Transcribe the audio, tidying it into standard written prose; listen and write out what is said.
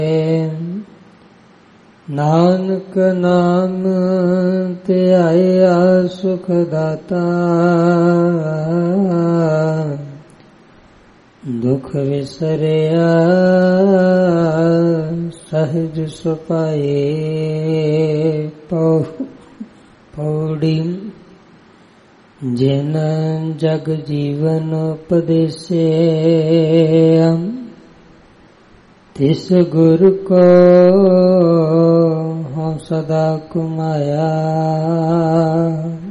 ਨਾਨਕ ਨਾਮ ਧਿਆਇਆ ਸੁਖ ਦਾਤਾ, ਦੁਖ ਵਿਸਰਿਆ ਸਹਿਜ ਸੁਪਾਏ। ਪੌੜੀ ਜਿਨ ਜਗ ਜੀਵਨ ਉਪਦੇਸਿਆ, ਤਿਸ ਗੁਰ ਕੋ ਹਉ ਸਦਾ ਕੁਮਾਇਆ।